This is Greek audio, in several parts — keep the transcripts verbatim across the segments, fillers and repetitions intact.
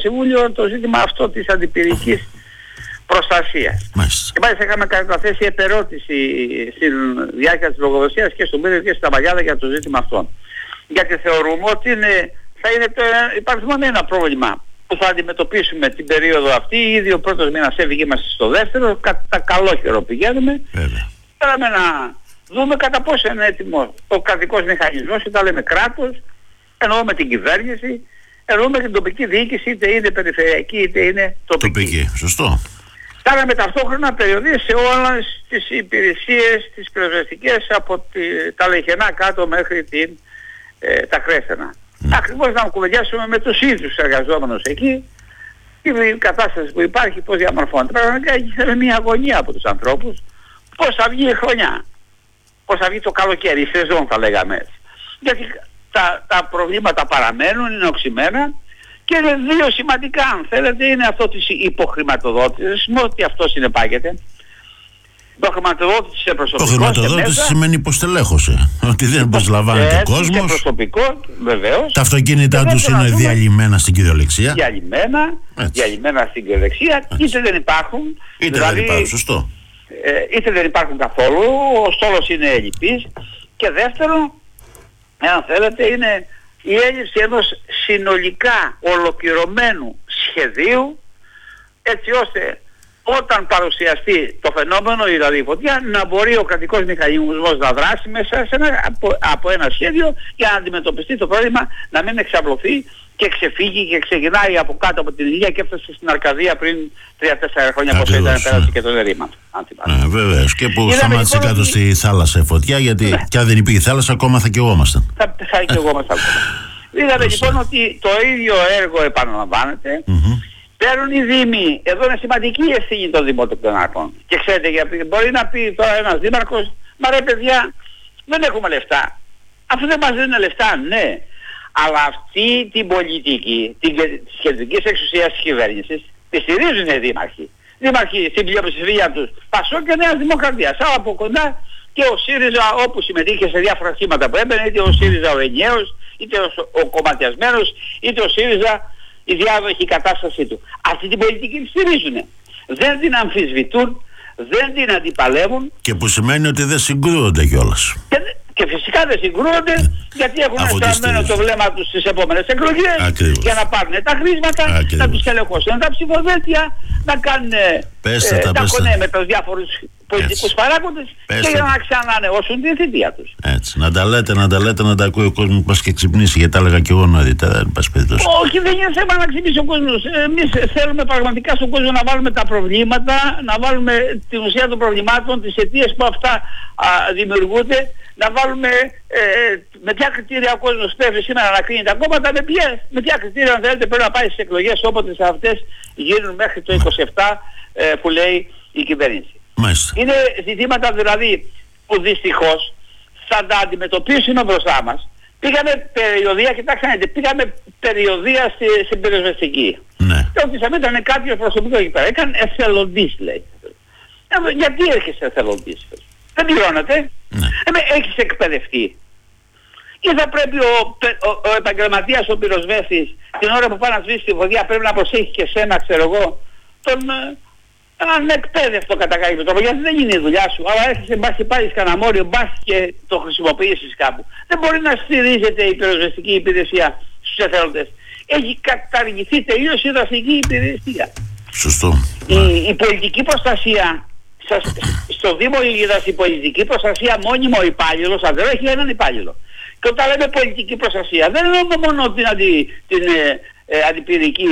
Συμβούλιο το ζήτημα αυτό της αντιπυρικής προστασίας. Μάλιστα. Και μάλιστα είχαμε καταθέσει επερώτηση στη διάρκεια της λογοδοσίας και στον Πύριο και στην Ταβαγιάδα για το ζήτημα αυτό. Γιατί θεωρούμε ότι είναι, θα είναι το, υπάρχει μόνο ένα πρόβλημα που θα αντιμετωπίσουμε την περίοδο αυτή. Ήδη ο πρώτος μήνας έφυγε, είμαστε στο δεύτερο, κατά καλό καιρό πηγαίνουμε. Βέβαια. Θέλαμε να δούμε κατά πόσο είναι έτοιμο ο κρατικός μηχανισμός, όταν λέμε κράτος, εννοούμε την κυβέρνηση, εννοούμε την τοπική διοίκηση, είτε είναι περιφερειακή είτε είναι τοπική. Τοπική, σωστό. Κάναμε ταυτόχρονα περιοδίες σε όλες τις υπηρεσίες, τις πυροσβεστικές, από τη, τα Λεχενά κάτω μέχρι την, ε, τα Κρέστενα. Mm. Ακριβώς να κουβεντιάσουμε με τους ίδιους εργαζόμενους εκεί, η κατάσταση που υπάρχει, πώς διαμορφώνεται. Πραγματικά εκεί θέλει μια αγωνία από τους ανθρώπους, πώς θα βγει η χρονιά, πώς θα βγει το καλοκαίρι, η σεζόν θα λέγαμε έτσι. Γιατί τα, τα προβλήματα παραμένουν, είναι οξυμένα. Και είναι δύο σημαντικά, αν θέλετε, είναι αυτό της υποχρηματοδότησης, με ό,τι αυτό συνεπάγεται. Υποχρηματοδότηση σε προσωπικό. Υποχρηματοδότηση σημαίνει υποστελέχωση. Ότι δεν προσλαμβάνεται ο κόσμος. Σε προσωπικό, βεβαίως. Τα αυτοκίνητά τους είναι δούμε, διαλυμένα στην κυριολεξία. Διαλυμένα, διαλυμένα στην κυριολεξία, είτε δεν υπάρχουν. Είτε δηλαδή, δεν υπάρχουν, σωστό. Ε, είτε δεν υπάρχουν καθόλου, ο στόλος είναι ελλειπής. Και δεύτερο, αν θέλετε, είναι η έλλειψη ενός συνολικά ολοκληρωμένου σχεδίου, έτσι ώστε όταν παρουσιαστεί το φαινόμενο, δηλαδή η φωτιά, να μπορεί ο κρατικός μηχανισμός να δράσει μέσα σε ένα, από, από ένα σχέδιο για να αντιμετωπιστεί το πρόβλημα, να μην εξαπλωθεί και ξεφύγει και ξεκινάει από κάτω από την ηλία και έφτασε στην Αρκαδία πριν τρία τέσσερα χρόνια, πώς ήταν, πέρασε και το ερήμα. Ναι, βεβαίως. Και που σταμάτησε κάτω ότι... στη θάλασσα η φωτιά, γιατί ναι. κι αν δεν υπήρχε θάλασσα ακόμα θα καιγόμασταν. Θα, θα καιγόμασταν ακόμα. Είδαμε λοιπόν ότι το ίδιο έργο επαναλαμβάνεται. Mm-hmm. Παίρνουν οι δήμοι. Εδώ είναι σημαντική η ευθύνη των δημοτικών. Και ξέρετε, γιατί μπορεί να πει τώρα ένας δήμαρχος, μα ρε παιδιά, δεν έχουμε λεφτά. Αφού δεν μας δίνουν λεφτά, ναι. Αλλά αυτή την πολιτική της κεντρικής εξουσίας της κυβέρνησης τη στηρίζουν οι δήμαρχοι. Δήμαρχοι στην πλειοψηφία τους Πασό και Νέας Δημοκρατίας. Άρα από κοντά και ο ΣΥΡΙΖΑ, όπου συμμετείχε σε διάφορα σχήματα που έμπαινε, είτε ο ΣΥΡΙΖΑ ο ενιαίος, είτε ο, ο κομματιασμένος, είτε ο ΣΥΡΙΖΑ η διάδοχη κατάστασή του. Αυτή την πολιτική τη στηρίζουν. Δεν την αμφισβητούν, δεν την αντιπαλεύουν. Και που σημαίνει ότι δεν συγκρούονται κιόλας. Και, και φυσικά δεν συγκρούονται, γιατί έχουν στραμμένο το βλέμμα τους στις επόμενες εκλογές. Ακριβώς. Για να πάρουν τα χρήματα, ακριβώς. Να τους ελεγχώσουν τα ψηφοδέλτια, να κάνουν ε, τα, τα κονέ με τους διάφορους πολιτικούς παράγοντες και για να ξανανεώσουν την θητεία τους. Έτσι. Να τα λέτε, να τα λέτε, να τα ακούει ο κόσμος που πας και ξυπνήσει, γιατί τα έλεγα και εγώ νωρίτερα, δεν πας περιπτώσει. Όχι, δεν είναι θέμα να ξυπνήσει ο κόσμος. Εμείς θέλουμε πραγματικά στον κόσμο να βάλουμε τα προβλήματα, να βάλουμε την ουσία των προβλημάτων, τις αιτίες που αυτά α, δημιουργούνται, να βάλουμε ε, με ποια κριτήρια ο κόσμος πρέπει σήμερα να κρίνει τα κόμματα, με ποια, με ποια κριτήρια αν θέλετε πρέπει να πάει στις εκλογές όποτε αυτές γίνουν μέχρι το είκοσι επτά ε, που λέει η κυβέρνηση. Μάλιστα. Είναι ζητήματα δηλαδή που δυστυχώς θα τα αντιμετωπίσουμε μπροστά μας. Πήγαμε περιοδία, κοιτάξτε, πήγαμε περιοδία στη, στην πυροσβεστική. Ναι. Και ότι θα ήταν κάποιο προσωπικό εκεί πέρα. Έκανε εθελοντής, λέει. Ε, γιατί έρχεσαι εθελοντής? Δεν πληρώνεται. Ναι. Ε, έχεις εκπαιδευτεί. Ή θα πρέπει ο, ο, ο επαγγελματίας, ο πυροσβέστης, την ώρα που πάει να σβήσει τη φωτιά πρέπει να προσέχει και σένα, ξέρω εγώ, τον... έναν εκπαίδευτο κατά κάποιο τρόπο, γιατί δεν είναι η δουλειά σου. Αλλά έρχεσαι, μπας και πάρεις κανένα μόριο, μπας και το χρησιμοποιήσεις κάπου. Δεν μπορεί να στηρίζεται η πυροσβεστική υπηρεσία στους εθελοντές. Έχει καταργηθεί τελείως η δραστική υπηρεσία. Σωστό. Η, η πολιτική προστασία, σας, στο Δήμο Ήγιδας η πολιτική προστασία μόνιμο υπάλληλος, αν δεν έχει έναν υπάλληλο. Και όταν λέμε πολιτική προστασία, δεν εννοούμε μόνο την, αντι, την ε, ε, αντιπυρική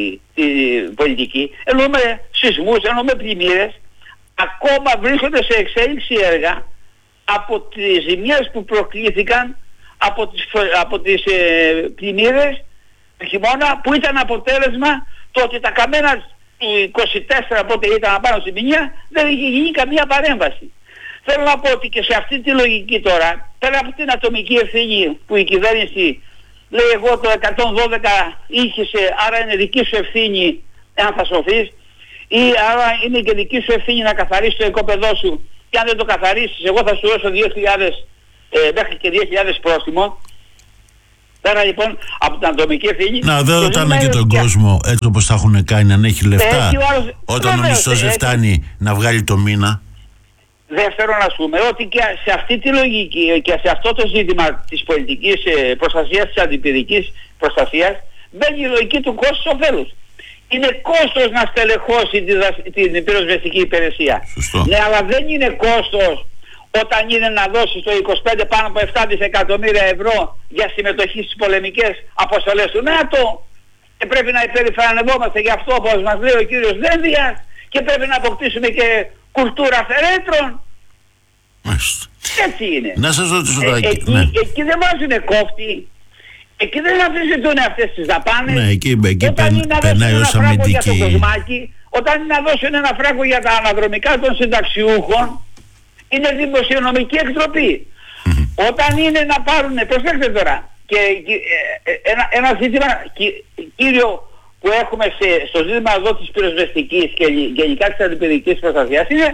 την πολιτική, εννοούμε σεισμούς, εννοούμε πλημμύρες. Ακόμα βρίσκονται σε εξέλιξη έργα από τις ζημιές που προκλήθηκαν από τις, από τις ε, πλημμύρες του χειμώνα, που ήταν αποτέλεσμα το ότι τα καμένα του είκοσι τέσσερα, πότε ήταν πάνω στην ποινία, δεν είχε γίνει καμία παρέμβαση. Θέλω να πω ότι και σε αυτή τη λογική τώρα, πέρα από την ατομική ευθύνη που η κυβέρνηση λέει εγώ το εκατόν δώδεκα ήχησε, άρα είναι δική σου ευθύνη αν θα σωθείς, ή άρα είναι και δική σου ευθύνη να καθαρίσεις το οικόπεδό σου, και αν δεν το καθαρίσεις εγώ θα σου δώσω δύο χιλιάδες ε, μέχρι και δύο χιλιάδες πρόστιμο. Πέρα λοιπόν από την ατομική ευθύνη. Να δεν ρωτάνε και τον και... κόσμο έτσι όπως θα έχουν κάνει, αν έχει λεφτά. Έχει ο άλλος... Όταν ο μισθός δεν φτάνει να βγάλει το μήνα. Δεύτερον, ας πούμε ότι και σε αυτή τη λογική και σε αυτό το ζήτημα της πολιτικής προστασίας, της αντιπυρικής προστασίας, μπαίνει η λογική του κόστους ωφέλους. Είναι κόστος να στελεχώσει την πυροσβεστική υπηρεσία. Σωστό. Ναι, αλλά δεν είναι κόστος όταν είναι να δώσεις το είκοσι πέντε πάνω από επτά δισεκατομμύρια ευρώ για συμμετοχή στις πολεμικές αποστολές του ΝΑΤΟ και πρέπει να υπερηφανευόμαστε γι' αυτό όπως μας λέει ο κύριος Δένδιας και πρέπει να αποκτήσουμε και κουλτούρα φερέτρων. Μάλιστα. Έτσι είναι. Να σας ρωτήσω τώρα. Ε, εκεί, ναι. εκεί δεν βάζουν κόφτη. Εκεί δεν αφήσουν αυτές τις δαπάνες. Ναι, εκεί, εκεί πεν, περνάει ως αμυντική. Όταν είναι να δώσουν ένα φράγκο για τα αναδρομικά των συνταξιούχων, είναι δημοσιονομική εκτροπή. Mm-hmm. Όταν είναι να πάρουν, προσέξτε τώρα, και ε, ε, ένα, ένα ζήτημα κι, κύριο που έχουμε σε, στο ζήτημα εδώ της πυροσβεστικής και γενικά της αντιπυρικής προστασίας είναι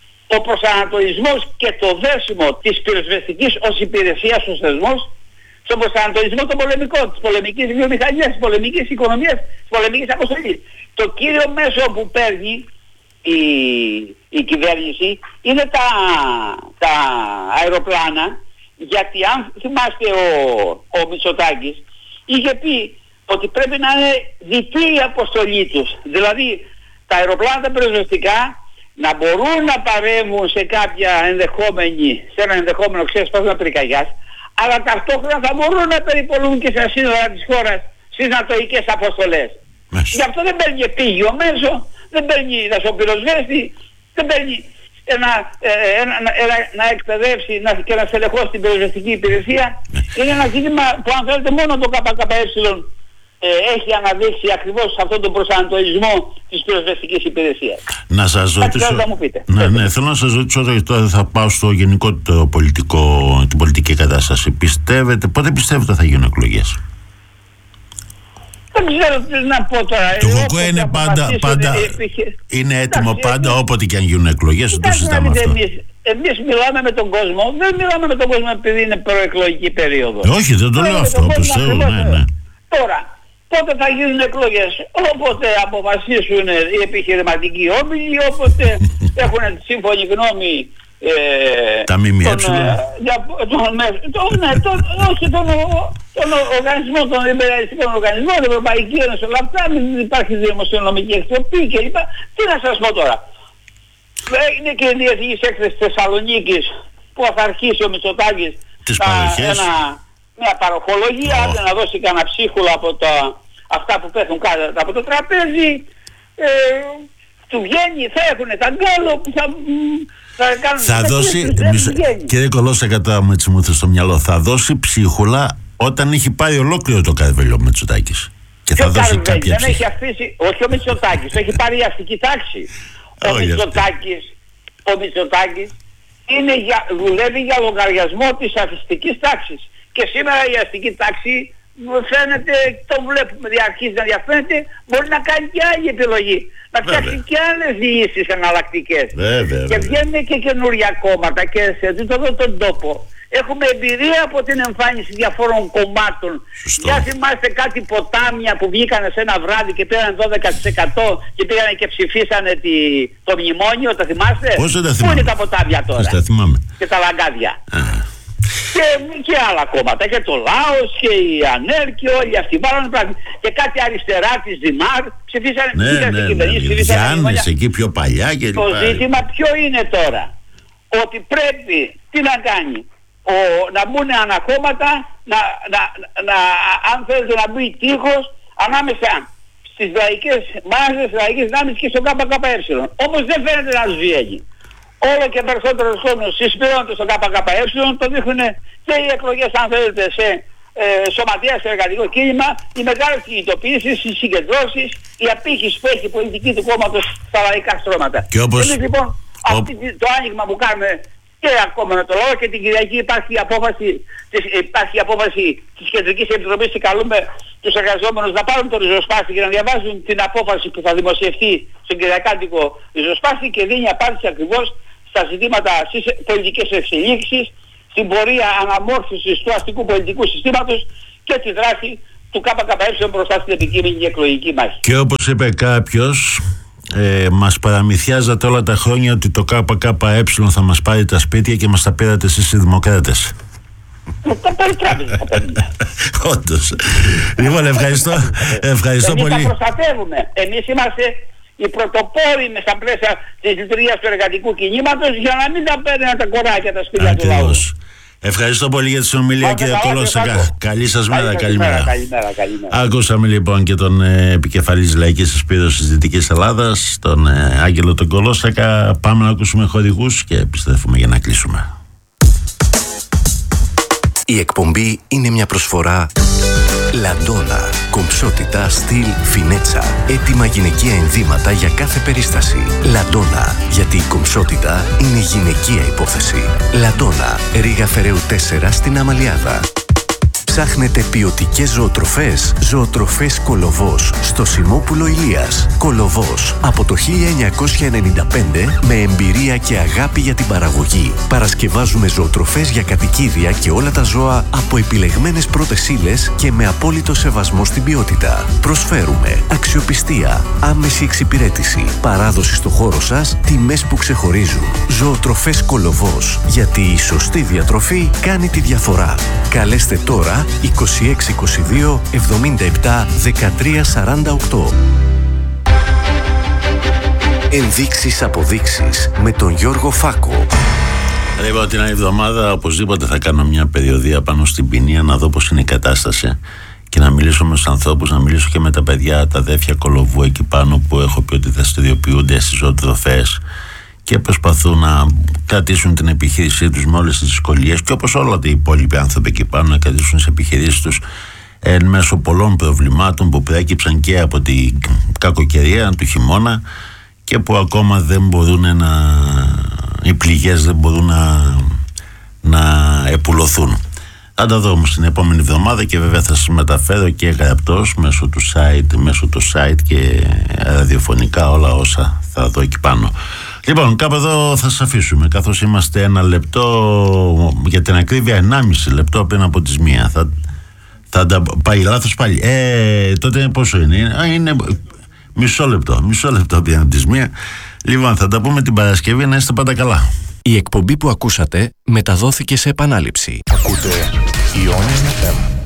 ο προσανατολισμός και το δέσιμο της πυροσβεστικής ως υπηρεσίας ως θεσμός στον προσανατολισμό των πολεμικών, της πολεμικής βιομηχανίας, της πολεμικής οικονομίας, της πολεμικής αποστολής. Το κύριο μέσο που παίρνει η, η κυβέρνηση είναι τα, τα αεροπλάνα, γιατί αν θυμάστε ο, ο Μητσοτάκης είχε πει ότι πρέπει να είναι δυτή η αποστολή τους. Δηλαδή τα αεροπλάνα τα πυροσβεστικά να μπορούν να παρέμβουν σε κάποια ενδεχόμενη, σε ένα ενδεχόμενο ξέσπασμα πυρκαγιάς, αλλά ταυτόχρονα θα μπορούν να περιπολούν και στα σύνορα της χώρας στις νατοικές αποστολές. Μάλιστα. Γι' αυτό δεν παίρνει επίγειο μέσο, δεν παίρνει δασοπυροσβέστη, δεν παίρνει ένα, ένα, ένα, να εκπαιδεύσει να, και να στελεχώσει την πυροσβεστική υπηρεσία. Είναι ένα ζήτημα που αν θέλετε μόνο το ΚΚΕ ε, έχει αναδείξει ακριβώς αυτόν τον προσανατολισμό της πυροσβεστικής υπηρεσίας. Να σας ρωτήσω. Να μου πείτε. Ναι, ναι, θέλω να σας ρωτήσω, τώρα θα πάω στο γενικό το πολιτικό, την πολιτική κατάσταση. Πιστεύετε, πότε πιστεύετε θα γίνουν εκλογές? Δεν ξέρω τι να πω τώρα. Το ΚΚΕ είναι πάντα, πάντα είναι έτοιμο πάντα όποτε και αν γίνουν εκλογές, δεν το συζητάμε αυτό. Εμείς, εμείς μιλάμε με τον κόσμο, δεν μιλάμε με τον κόσμο επειδή είναι προεκλογική περίοδος. Ε, όχι, δεν το λέω αυτό, πιστεύω, ναι, ναι. Τώρα, πότε θα γίνουν εκλογές? Όποτε αποφασίσουν οι επιχειρηματικοί όμιλοι, όποτε έχουν τη σύμφωνη γνώμη ε, τα ΜΜΕ. Τον, τον, τον, ναι, τον, όχι τον, τον οργανισμό, των λιμπεραλιστικών οργανισμών, την Ευρωπαϊκή Ένωση, όλα αυτά, μην υπάρχει δημοσιονομική εκτροπή κλπ. Τι να σας πω τώρα. Είναι και η διεθνής έκθεση Θεσσαλονίκης που θα αρχίσει ο Μητσοτάκης ένα, μια παροχολογία, oh. άντε να δώσει κανένα ψίχουλο από τα, αυτά που πέφτουν κάτω από το τραπέζι, ε, του βγαίνει, θα έχουν τα γκάλο που θα... Θα, θα δώσει, μισο, κύριε Κολώσσα, κατά μου έτσι μου ήρθε στο μυαλό, θα δώσει ψίχουλα όταν έχει πάει ολόκληρο το Καρβέλιο ο Μητσοτάκης. Και θα δώσει κάποια ψίχουλα. Δεν έχει αφήσει, όχι ο Μητσοτάκης, έχει πάρει η αστική τάξη. Ο Μητσοτάκης, ο Μητσοτάκης είναι για, δουλεύει για λογαριασμό της αστικής τάξης. Και σήμερα η αστική τάξη φαίνεται, το βλέπουμε, αρχίζει να διαφαίνεται, μπορεί να κάνει και άλλη επιλογή. Να φτιάξει και άλλες λύσεις εναλλακτικές. Βέβαια, και βγαίνουν και καινούρια κόμματα και σε αυτό τον τόπο. Έχουμε εμπειρία από την εμφάνιση διαφόρων κομμάτων. Για θυμάστε κάτι ποτάμια που βγήκανε σε ένα βράδυ και πήραν δώδεκα τοις εκατό και πήγανε και ψηφίσανε τη, το μνημόνιο, το θυμάστε? Πώς δεν τα θυμάμαι. Πού είναι τα ποτάμια τώρα? Τα θυμάμαι. Και τα λαγκάδια. Και, και άλλα κόμματα, και το Λάος και η ΑΝΕΡ και όλοι αυτοί βάλανε πράγματα. Και κάτι αριστερά της Δημάρ ψηφίσανε, ναι, ναι, ναι, ναι, ναι. Γιάννης εκεί πιο παλιά και το λοιπά. Ζήτημα ποιο είναι τώρα? Ότι πρέπει, τι να κάνει, ο, να μπουν ανακόμματα, να, να, να, αν θέλετε να μπει τείχος ανάμεσα στις λαϊκές μάζες, λαϊκές δυνάμεις και στο ΚΚΕ. Όμως δεν φαίνεται να τους βγαίνει. Όλο και περισσότερο κόσμος συσπηρώνεται στο ΚΚΕ, το δείχνουν και οι εκλογές, αν θέλετε, σε ε, σωματεία, σε εργατικό κίνημα, οι μεγάλες κινητοποιήσεις, οι συγκεντρώσεις, η απήχηση που έχει η πολιτική του κόμματος στα λαϊκά στρώματα. Και όπως... Εμείς λοιπόν, Ό... αυτή, το άνοιγμα που κάνουμε και ακόμα με το λόγο, και την Κυριακή υπάρχει η απόφαση της, υπάρχει η απόφαση της Κεντρικής Επιτροπής και καλούμε τους εργαζόμενους να πάρουν το ριζοσπάστη και να διαβάζουν την απόφαση που θα δημοσιευτεί στον κυριακάτικο ριζοσπάστη και δίνει απάντηση ακριβώς στα ζητήματα στις πολιτικές εξελίξεις, στην πορεία αναμόρφωσης του αστικού πολιτικού συστήματος και τη δράση του ΚΚΕ μπροστά στην επικείμενη εκλογική μάχη. Και όπως είπε κάποιος, ε, μας παραμυθιάζατε όλα τα χρόνια ότι το ΚΚΕ θα μας πάρει τα σπίτια και μας τα πήρατε εσείς οι δημοκράτες. Τα περιτράπεζα τα παίρνουμε. Όντως. Λοιπόν, ευχαριστώ, ευχαριστώ εμείς πολύ. Εμείς τα προστατεύουμε. Εμείς είμαστε οι πρωτοπόροι με στα πλαίσια της λειτουργίας του εργατικού κινήματος για να μην τα παίρνουν τα κοράκια τα σπίτια του λαού. Ευχαριστώ πολύ για τη συνομιλία, κύριε Κολόσακα. Καλή σας μέρα, καλημέρα. καλημέρα. Ακούσαμε λοιπόν και τον ε, επικεφαλής Λαϊκής Εισπύρωσης Δυτικής Ελλάδας, τον ε, Άγγελο τον Κολόσακα. Πάμε να ακούσουμε χορηγούς και επιστρέφουμε για να κλείσουμε. Η εκπομπή είναι μια προσφορά Λαντόνα. Κομψότητα, στυλ, φινέτσα. Έτοιμα γυναικεία ενδύματα για κάθε περίσταση. Λαντόνα. Γιατί η κομψότητα είναι γυναικεία υπόθεση. Λαντόνα. Ρήγα Φεραίου τέσσερα στην Αμαλιάδα. Ψάχνετε ποιοτικές ζωοτροφές? Ζωοτροφές Κολοβός στο Σιμόπουλο Ηλίας. Κολοβός από το χίλια εννιακόσια ενενήντα πέντε με εμπειρία και αγάπη για την παραγωγή. Παρασκευάζουμε ζωοτροφές για κατοικίδια και όλα τα ζώα από επιλεγμένες πρώτες ύλες και με απόλυτο σεβασμό στην ποιότητα. Προσφέρουμε αξιοπιστία, άμεση εξυπηρέτηση, παράδοση στο χώρο σας, τιμές που ξεχωρίζουν. Ζωοτροφές Κολοβός. Γιατί η σωστή διατροφή κάνει τη διαφορά. Καλέστε τώρα είκοσι έξι είκοσι δύο εβδομήντα επτά δεκατρία σαράντα οκτώ. Ενδείξεις αποδείξεις με τον Γιώργο Φάκο. Λοιπόν, την άλλη εβδομάδα οπωσδήποτε θα κάνω μια περιοδία πάνω στην ποινία να δω πώς είναι η κατάσταση και να μιλήσω με τους ανθρώπους, να μιλήσω και με τα παιδιά, τα αδέρφια Κολοβού εκεί πάνω που έχω πει ότι δραστηριοποιούνται στις ζωοτροφές και προσπαθούν να κρατήσουν την επιχείρησή τους με όλες τις δυσκολίες και όπως όλα οι υπόλοιποι άνθρωποι εκεί πάνω να κρατήσουν τις επιχειρήσεις τους εν μέσω πολλών προβλημάτων που προέκυψαν και από την κακοκαιρία του χειμώνα και που ακόμα δεν μπορούν να, οι πληγές δεν μπορούν να, να επουλωθούν. Θα τα δω όμως την επόμενη εβδομάδα και βέβαια θα σας μεταφέρω και γραπτός μέσω του site, μέσω του site και ραδιοφωνικά όλα όσα θα δω εκεί πάνω. Λοιπόν, κάπου εδώ θα σας αφήσουμε, καθώς είμαστε ένα λεπτό, για την ακρίβεια ενάμιση λεπτό πριν από τις μία. Θα, θα τα πάει λάθος πάλι. Ε, τότε πόσο είναι? Α, είναι μισό λεπτό, μισό λεπτό πριν από τις μία. Λοιπόν, θα τα πούμε την Παρασκευή, να είστε πάντα καλά. Η εκπομπή που ακούσατε μεταδόθηκε σε επανάληψη. Ακούτε Ionian εφ εμ.